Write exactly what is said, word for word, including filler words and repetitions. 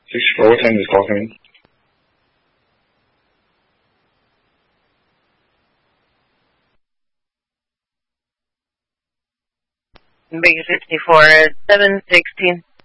sixty-four, what time is this call coming? Big sixty-four, seven sixteen.